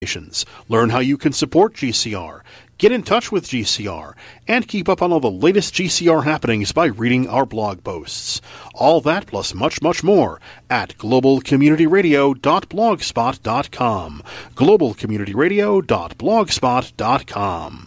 Learn how you can support GCR, get in touch with GCR, and keep up on all the latest GCR happenings by reading our blog posts. All that plus much, much more at globalcommunityradio.blogspot.com. globalcommunityradio.blogspot.com.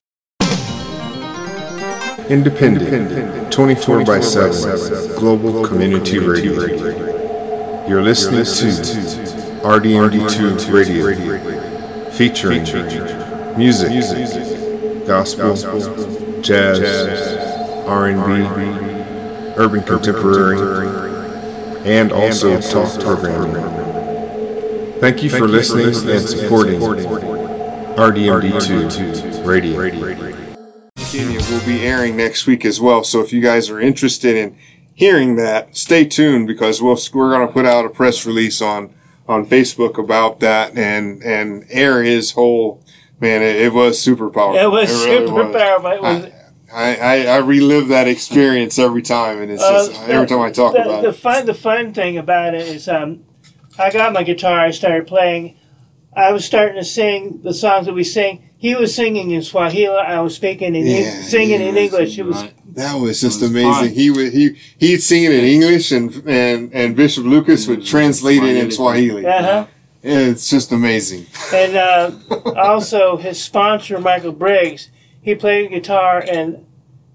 Independent, 24/7, Global Community Radio. You're listening to RDMD2 Radio, featuring music, gospel, jazz, R&B, urban contemporary, and also talk programming. Thank you for listening and supporting RDMD2 Radio. Will be airing next week as well, so if you guys are interested in hearing that, stay tuned, because we're going to put out a press release on Facebook about that and air his whole, man, it was super powerful. It was super powerful. I relive that experience every time, and it's just every time I talk about it. The fun thing about it is I got my guitar, I started playing. I was starting to sing the songs that we sing. He was singing in Swahili. I was speaking singing in English. That was just amazing. He'd sing it in English, and Bishop Lucas would translate it in Swahili. Uh-huh. It's just amazing. And also his sponsor, Michael Briggs, he played guitar, and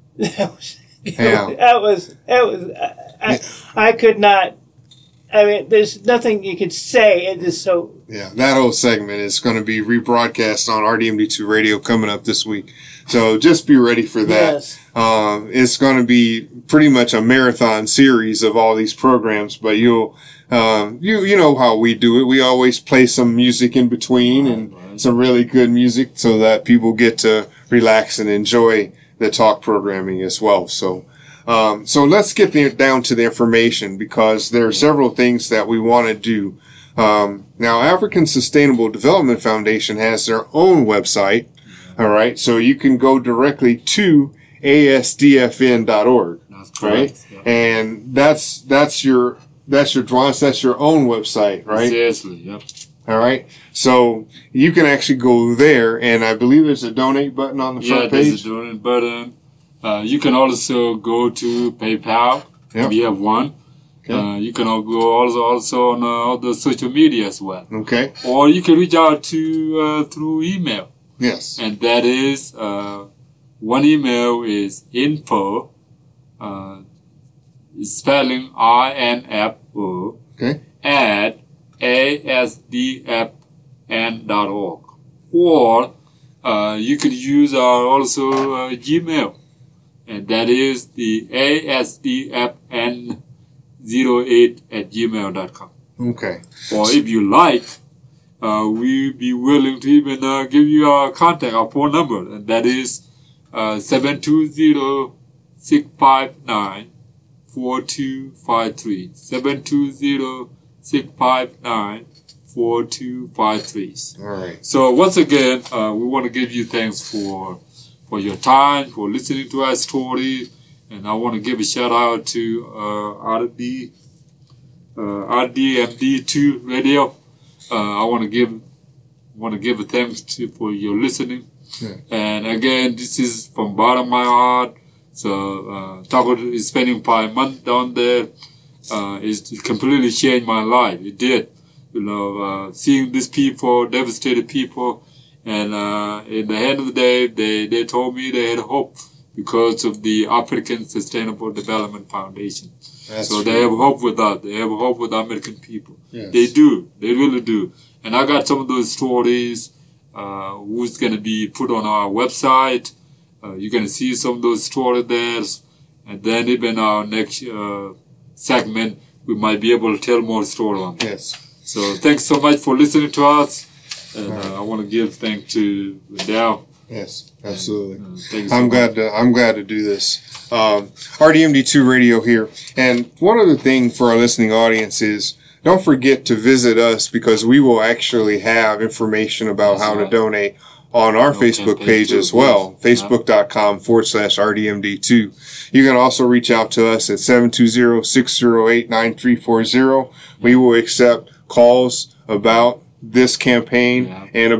I could not. I mean, there's nothing you could say. It is so. Yeah, that whole segment is going to be rebroadcast on RDMD2 Radio coming up this week. So just be ready for that. Yes. It's going to be pretty much a marathon series of all these programs, but you know how we do it. We always play some music in between and some really good music so that people get to relax and enjoy the talk programming as well. So let's get down to the information, because there are several things that we want to do. Now, African Sustainable Development Foundation has their own website. All right. So you can go directly to asdfn.org. That's correct. Right. Yeah. And that's your own website, right? Seriously. Yep. All right. So you can actually go there, and I believe there's a donate button on the front page. Yeah, there's a donate button. You can also go to PayPal. Yep. We have one. Okay. You can go also on all the social media as well. Okay. Or you can reach out to through email. Yes. And that is one email is info, spelling INFO, Okay. at asdfn.org. Or you can use our also Gmail, and that is the asdfn08@gmail.com. Okay. Or if you like, we'll be willing to even give you our phone number, and that is 720-659-4253. 720-659-4253. All right. So once again, we want to give you thanks for your time, for listening to our story, and I want to give a shout out to RDMD2 Radio. I want to give a thanks for your listening. Yeah. And again, this is from bottom of my heart. So Taco is spending 5 months down there. It completely changed my life. It did. Seeing these people, devastated people, and in the end of the day, they told me they had hope because of the African Sustainable Development Foundation. So they have hope with us. They have hope with the American people. Yes. They do. They really do. And I got some of those stories who's going to be put on our website. You're going to see some of those stories there. And then even our next segment, we might be able to tell more stories on that. Yes. So thanks so much for listening to us. And I want to give thanks to Dow. Yes, absolutely. I'm glad to do this. RDMD2 Radio here. And one other thing for our listening audience is, don't forget to visit us, because we will actually have information about how to donate on our Facebook page as well, facebook.com/RDMD2. You can also reach out to us at 720-608-9340. We will accept calls about this campaign and